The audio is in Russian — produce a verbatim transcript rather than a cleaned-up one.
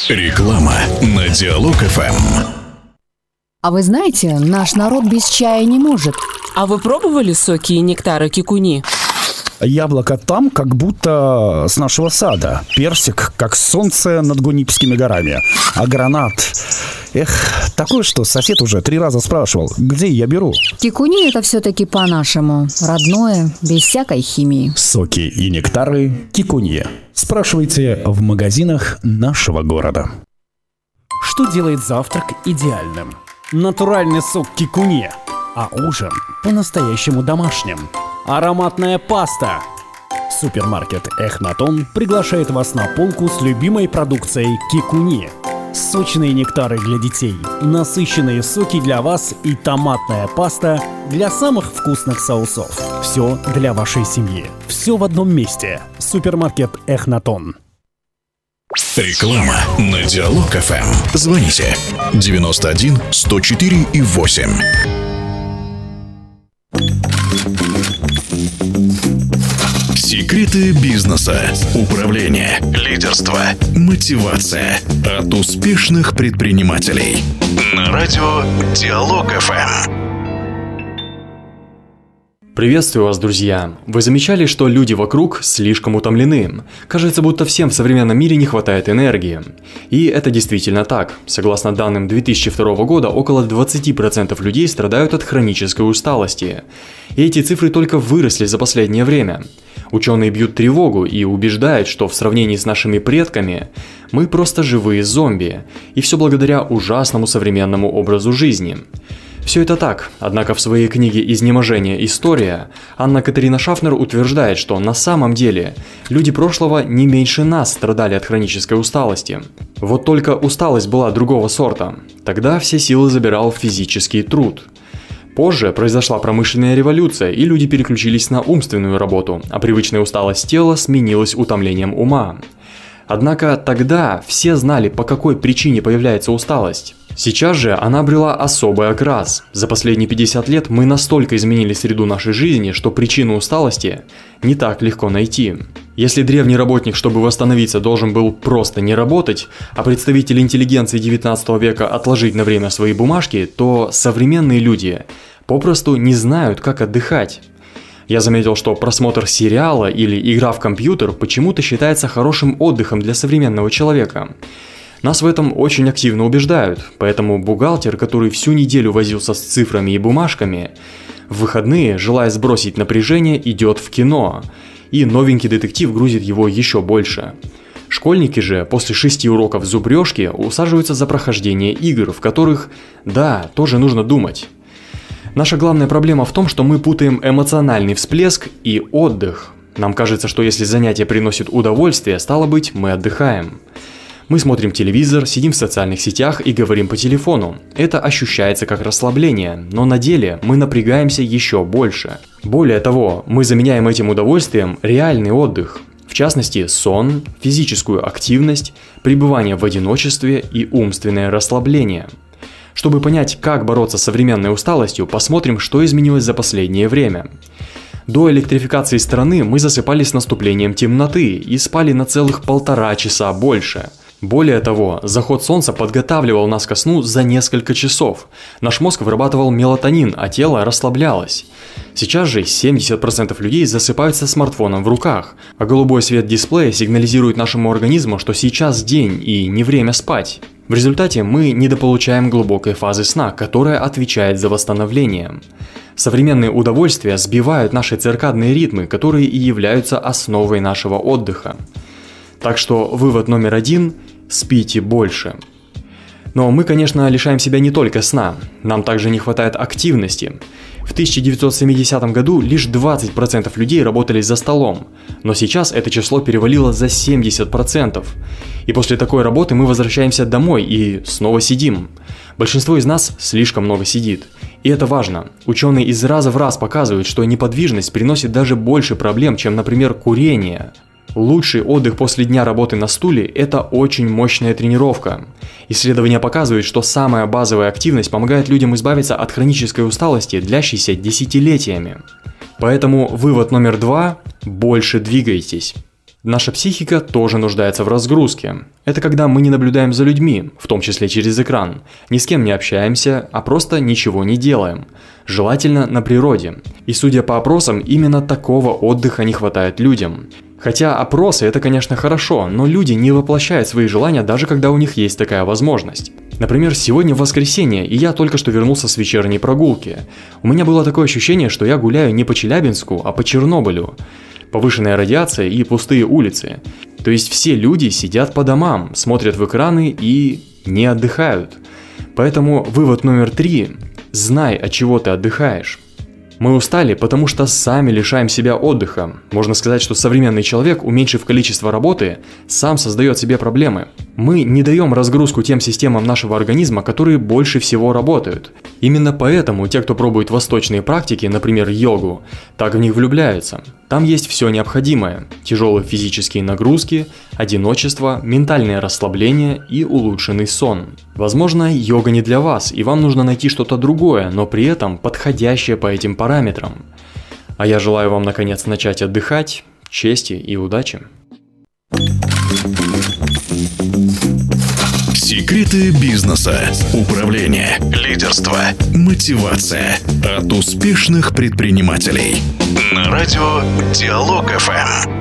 Реклама на Диалог эф эм. А вы знаете, наш народ без чая не может. А вы пробовали соки и нектары кикуни? Яблоко там, как будто с нашего сада. Персик, как солнце над Гунипскими горами. А гранат... Эх, такое, что сосед уже три раза спрашивал, где я беру. Кикуни — это все-таки по-нашему. Родное, без всякой химии. Соки и нектары кикуни. Спрашивайте в магазинах нашего города. Что делает завтрак идеальным? Натуральный сок кикуни. А ужин по-настоящему домашним. Ароматная паста. Супермаркет Эхнатон приглашает вас на полку с любимой продукцией кикуни. Сочные нектары для детей, насыщенные соки для вас и томатная паста для самых вкусных соусов. Все для вашей семьи. Все в одном месте. Супермаркет Эхнатон. Реклама на Диалог эф эм. Звоните девяносто один сто четыре и восемь. Секреты бизнеса, управления, лидерства, мотивация от успешных предпринимателей. На радио Диалог эф эм. Приветствую вас, друзья! Вы замечали, что люди вокруг слишком утомлены? Кажется, будто всем в современном мире не хватает энергии. И это действительно так. Согласно данным две тысячи второго года, около двадцать процентов людей страдают от хронической усталости. И эти цифры только выросли за последнее время. Ученые бьют тревогу и убеждают, что в сравнении с нашими предками мы просто живые зомби. И все благодаря ужасному современному образу жизни. Все это так, однако в своей книге «Изнеможение. История» Анна Катерина Шафнер утверждает, что на самом деле люди прошлого не меньше нас страдали от хронической усталости. Вот только усталость была другого сорта. Тогда все силы забирал физический труд. Позже произошла промышленная революция, и люди переключились на умственную работу, а привычная усталость тела сменилась утомлением ума. Однако тогда все знали, по какой причине появляется усталость. Сейчас же она обрела особый окрас. За последние пятьдесят лет мы настолько изменили среду нашей жизни, что причину усталости не так легко найти. Если древний работник, чтобы восстановиться, должен был просто не работать, а представители интеллигенции девятнадцатого века отложить на время свои бумажки, то современные люди попросту не знают, как отдыхать. Я заметил, что просмотр сериала или игра в компьютер почему-то считается хорошим отдыхом для современного человека. Нас в этом очень активно убеждают, поэтому бухгалтер, который всю неделю возился с цифрами и бумажками, в выходные, желая сбросить напряжение, идет в кино, и новенький детектив грузит его еще больше. Школьники же после шести уроков зубрежки усаживаются за прохождение игр, в которых, да, тоже нужно думать. Наша главная проблема в том, что мы путаем эмоциональный всплеск и отдых. Нам кажется, что если занятие приносит удовольствие, стало быть, мы отдыхаем. Мы смотрим телевизор, сидим в социальных сетях и говорим по телефону. Это ощущается как расслабление, но на деле мы напрягаемся еще больше. Более того, мы заменяем этим удовольствием реальный отдых. В частности, сон, физическую активность, пребывание в одиночестве и умственное расслабление. Чтобы понять, как бороться с современной усталостью, посмотрим, что изменилось за последнее время. До электрификации страны мы засыпали с наступлением темноты и спали на целых полтора часа больше. Более того, заход солнца подготавливал нас ко сну за несколько часов. Наш мозг вырабатывал мелатонин, а тело расслаблялось. Сейчас же семьдесят процентов людей засыпают со смартфоном в руках, а голубой свет дисплея сигнализирует нашему организму, что сейчас день и не время спать. В результате мы недополучаем глубокой фазы сна, которая отвечает за восстановление. Современные удовольствия сбивают наши циркадные ритмы, которые и являются основой нашего отдыха. Так что вывод номер один – спите больше. Но мы, конечно, лишаем себя не только сна, нам также не хватает активности. В тысяча девятьсот семидесятом году лишь двадцать процентов людей работали за столом, но сейчас это число перевалило за семьдесят процентов. И после такой работы мы возвращаемся домой и снова сидим. Большинство из нас слишком много сидит. И это важно. Ученые из раза в раз показывают, что неподвижность приносит даже больше проблем, чем, например, курение. Лучший отдых после дня работы на стуле – это очень мощная тренировка. Исследования показывают, что самая базовая активность помогает людям избавиться от хронической усталости, длящейся десятилетиями. Поэтому вывод номер два – больше двигайтесь. Наша психика тоже нуждается в разгрузке. Это когда мы не наблюдаем за людьми, в том числе через экран, ни с кем не общаемся, а просто ничего не делаем. Желательно на природе. И судя по опросам, именно такого отдыха не хватает людям. Хотя опросы это, конечно, хорошо, но люди не воплощают свои желания, даже когда у них есть такая возможность. Например, сегодня воскресенье, и я только что вернулся с вечерней прогулки. У меня было такое ощущение, что я гуляю не по Челябинску, а по Чернобылю. Повышенная радиация и пустые улицы. То есть все люди сидят по домам, смотрят в экраны и не отдыхают. Поэтому вывод номер три – знай, от чего ты отдыхаешь. Мы устали, потому что сами лишаем себя отдыха. Можно сказать, что современный человек, уменьшив количество работы, сам создает себе проблемы. Мы не даем разгрузку тем системам нашего организма, которые больше всего работают. Именно поэтому те, кто пробует восточные практики, например, йогу, так в них влюбляются. Там есть все необходимое: тяжелые физические нагрузки, одиночество, ментальное расслабление и улучшенный сон. Возможно, йога не для вас, и вам нужно найти что-то другое, но при этом подходящее по этим параметрам. А я желаю вам наконец начать отдыхать. Чести и удачи! Секреты бизнеса, управления, лидерства, мотивация от успешных предпринимателей. На радио Диалог эф эм.